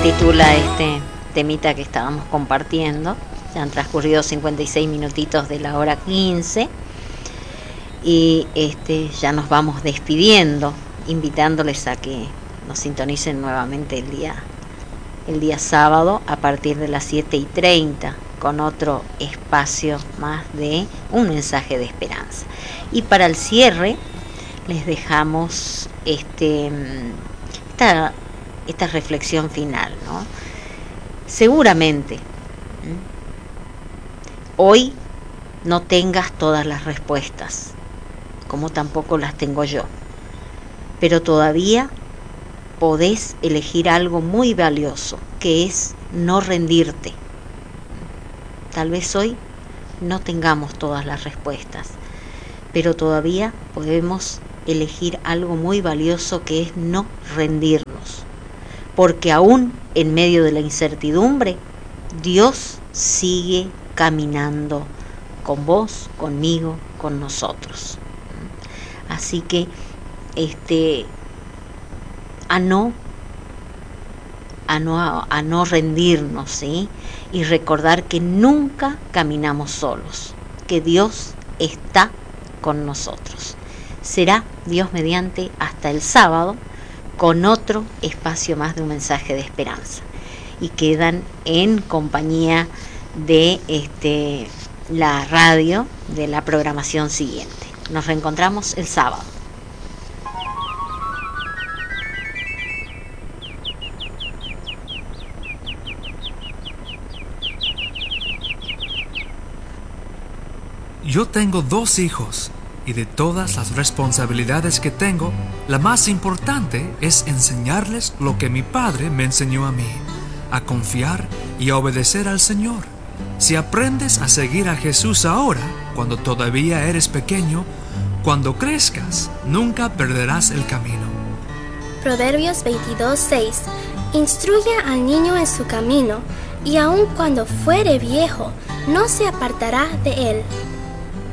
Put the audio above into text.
titula este temita que estábamos compartiendo. Ya han transcurrido 56 minutitos de la hora 15 y ya nos vamos despidiendo, invitándoles a que nos sintonicen nuevamente el día sábado a partir de las 7:30 con otro espacio más de un mensaje de esperanza. Y para el cierre les dejamos esta reflexión final, ¿no? Seguramente hoy no tengas todas las respuestas, como tampoco las tengo yo, pero todavía podés elegir algo muy valioso, que es no rendirte. Tal vez hoy no tengamos todas las respuestas, pero todavía podemos elegir algo muy valioso, que es no rendirnos, porque aún en medio de la incertidumbre, Dios sigue caminando con vos, conmigo, con nosotros. Así que a no rendirnos, ¿sí? Y recordar que nunca caminamos solos, que Dios está con nosotros. Será Dios mediante hasta el sábado con otro espacio más de un mensaje de esperanza. Y quedan en compañía de la radio, de la programación siguiente. Nos reencontramos el sábado. Yo tengo 2 hijos y de todas las responsabilidades que tengo, la más importante es enseñarles lo que mi padre me enseñó a mí, a confiar y a obedecer al Señor. Si aprendes a seguir a Jesús ahora, cuando todavía eres pequeño, cuando crezcas, nunca perderás el camino. Proverbios 22:6. Instruye al niño en su camino, y aun cuando fuere viejo, no se apartará de él.